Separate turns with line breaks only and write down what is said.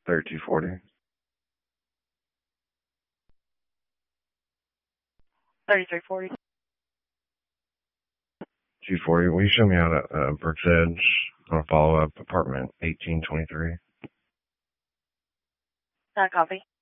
3240.
3340.
240. Will you show me out at Brooks Edge on a follow-up apartment 1823?
Copy.